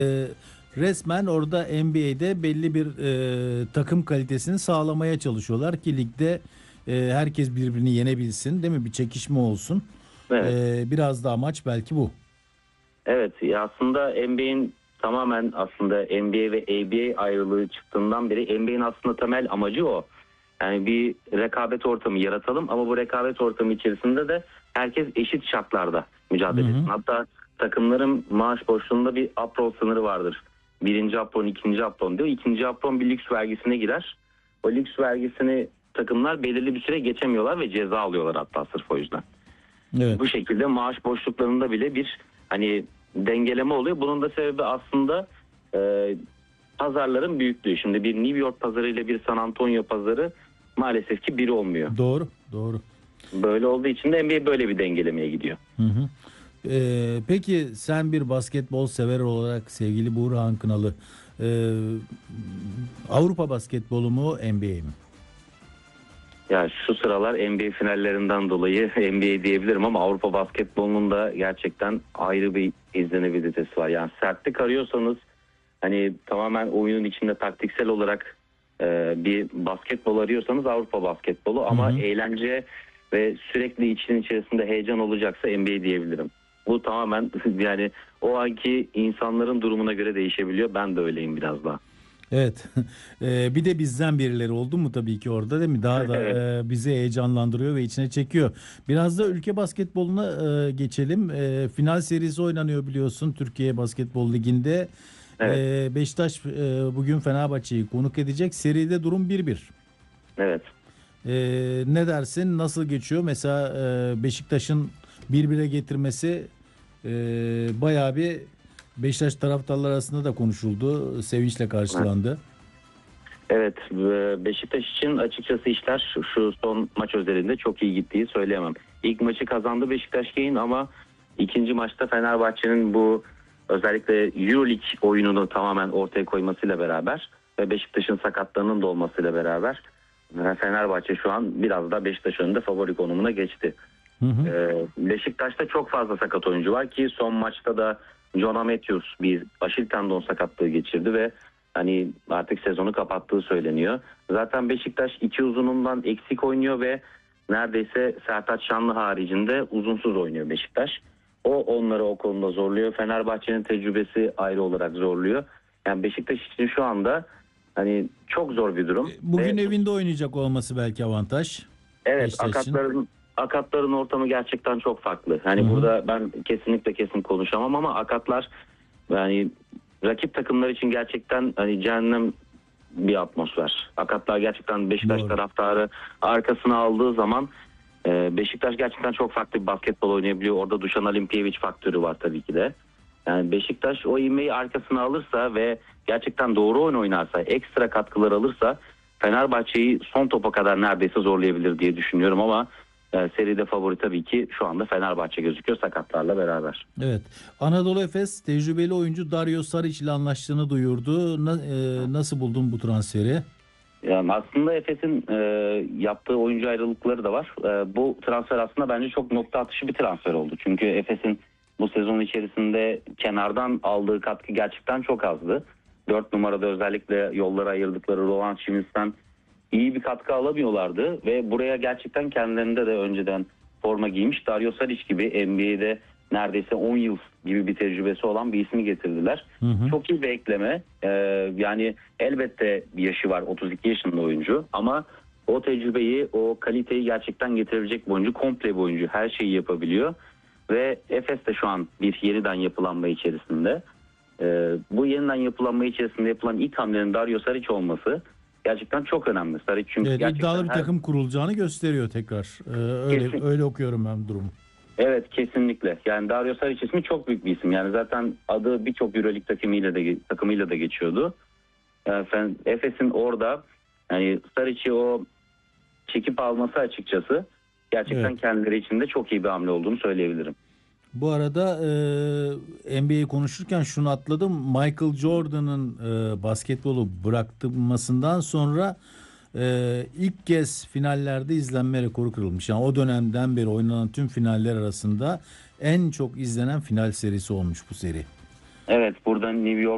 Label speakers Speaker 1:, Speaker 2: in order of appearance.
Speaker 1: Resmen orada NBA'de belli bir takım kalitesini sağlamaya çalışıyorlar ki ligde herkes birbirini yenebilsin, değil mi? Bir çekişme olsun.
Speaker 2: Evet.
Speaker 1: Biraz da amaç belki bu.
Speaker 2: Evet. Ya aslında NBA'in tamamen aslında NBA ve ABA ayrılığı çıktığından beri NBA'in aslında temel amacı o. Yani bir rekabet ortamı yaratalım ama bu rekabet ortamı içerisinde de herkes eşit şartlarda mücadele etsin. Hatta takımların maaş boşluğunda bir apron sınırı vardır. Birinci apron, ikinci apron diyor. İkinci apron bir lüks vergisine girer. O lüks vergisini takımlar belirli bir süre geçemiyorlar ve ceza alıyorlar hatta sırf o yüzden.
Speaker 1: Evet.
Speaker 2: Bu şekilde maaş boşluklarında bile bir hani dengeleme oluyor. Bunun da sebebi aslında pazarların büyüklüğü. Şimdi bir New York pazarı ile bir San Antonio pazarı maalesef ki biri olmuyor.
Speaker 1: Doğru, doğru.
Speaker 2: Böyle olduğu için de NBA böyle bir dengelemeye gidiyor.
Speaker 1: Hı hı. Peki sen bir basketbol sever olarak sevgili Burhan Kınalı, Avrupa basketbolu mu NBA mi?
Speaker 2: Ya şu sıralar NBA finallerinden dolayı NBA diyebilirim ama Avrupa basketbolunun da gerçekten ayrı bir izlenebilitesi var. Yani sertlik arıyorsanız hani tamamen oyunun içinde taktiksel olarak bir basketbol arıyorsanız Avrupa basketbolu ama eğlence ve sürekli için içerisinde heyecan olacaksa NBA diyebilirim. Bu tamamen yani o anki insanların durumuna göre değişebiliyor. Ben de öyleyim biraz daha.
Speaker 1: Evet. Bir de bizden birileri oldu mu tabii ki orada, değil mi? Daha da
Speaker 2: Evet.
Speaker 1: bizi heyecanlandırıyor ve içine çekiyor. Biraz da ülke basketboluna geçelim. Final serisi oynanıyor biliyorsun Türkiye Basketbol Ligi'nde.
Speaker 2: Evet.
Speaker 1: Beşiktaş bugün Fenerbahçe'yi konuk edecek. Seride durum 1-1.
Speaker 2: Evet.
Speaker 1: Ne dersin? Nasıl geçiyor? Mesela Beşiktaş'ın 1-1'e getirmesi bayağı bir Beşiktaş taraftarlar arasında da konuşuldu. Sevinçle karşılandı.
Speaker 2: Evet, Beşiktaş için açıkçası işler şu son maç özelinde çok iyi gittiği söyleyemem. İlk maçı kazandı Beşiktaş Gain ama ikinci maçta Fenerbahçe'nin bu özellikle Euroleague oyununu tamamen ortaya koymasıyla beraber ve Beşiktaş'ın sakatlarının da olmasıyla beraber Fenerbahçe şu an biraz da Beşiktaş önünde favori konumuna geçti. Beşiktaş'ta çok fazla sakat oyuncu var ki son maçta da Jonah Matthews bir Aşil tendon sakatlığı geçirdi ve hani artık sezonu kapattığı söyleniyor. Zaten Beşiktaş iki uzunundan eksik oynuyor ve neredeyse Sertaç Şanlı haricinde uzunsuz oynuyor Beşiktaş. O onları o konuda zorluyor. Fenerbahçe'nin tecrübesi ayrı olarak zorluyor. Yani Beşiktaş için şu anda hani çok zor bir durum.
Speaker 1: Bugün
Speaker 2: Ve
Speaker 1: evinde oynayacak olması belki avantaj.
Speaker 2: evet,
Speaker 1: Beşiktaş için.
Speaker 2: akatların ortamı gerçekten çok farklı. Hani burada ben kesin konuşamam ama akatlar yani rakip takımlar için gerçekten hani cehennem bir atmosfer. Akatlar gerçekten Beşiktaş
Speaker 1: Doğru.
Speaker 2: taraftarı arkasına aldığı zaman Beşiktaş gerçekten çok farklı bir basketbol oynayabiliyor. Orada Dušan Alimpijević faktörü var tabii ki de. Yani Beşiktaş o ivmeyi arkasına alırsa ve gerçekten doğru oyun oynarsa, ekstra katkılar alırsa Fenerbahçe'yi son topa kadar neredeyse zorlayabilir diye düşünüyorum ama seride favori tabii ki şu anda Fenerbahçe gözüküyor sakatlarla beraber.
Speaker 1: Evet. Anadolu Efes tecrübeli oyuncu Dario Saric ile anlaştığını duyurdu. Nasıl buldun bu transferi?
Speaker 2: Yani aslında Efes'in yaptığı oyuncu ayrılıkları da var. Bu transfer aslında bence çok nokta atışı bir transfer oldu. Çünkü Efes'in bu sezon içerisinde kenardan aldığı katkı gerçekten çok azdı. 4 numarada özellikle yollara ayırdıkları Roland Schmitz'ten iyi bir katkı alamıyorlardı. Ve buraya gerçekten kendilerinde de önceden forma giymiş Dario Saric gibi NBA'de neredeyse 10 yıl gibi bir tecrübesi olan bir ismi getirdiler. Çok iyi bir ekleme. Yani elbette bir yaşı var, 32 yaşında oyuncu ama o tecrübeyi, o kaliteyi gerçekten getirebilecek bir oyuncu, komple bir oyuncu, her şeyi yapabiliyor. Ve Efes de şu an bir yeniden yapılanma içerisinde. Bu yeniden yapılanma içerisinde yapılan ilk hamlenin Dario Saric olması gerçekten çok önemli. Saric çünkü
Speaker 1: Evet,
Speaker 2: gerçekten
Speaker 1: iddialı bir takım kurulacağını gösteriyor tekrar.
Speaker 2: Kesin.
Speaker 1: Öyle okuyorum ben durumu.
Speaker 2: Evet, kesinlikle. Yani Dario Saric ismi çok büyük bir isim. Yani zaten adı birçok Euroleague takımıyla da geçiyordu. Efes'in orada yani Saric'i o çekip alması açıkçası gerçekten kendileri için de çok iyi bir hamle olduğunu söyleyebilirim.
Speaker 1: Bu arada NBA'yi konuşurken şunu atladım. Michael Jordan'ın basketbolu bıraktırmasından sonra ilk kez finallerde izlenme rekoru kırılmış. Yani o dönemden beri oynanan tüm finaller arasında en çok izlenen final serisi olmuş bu seri.
Speaker 2: Evet, burada New York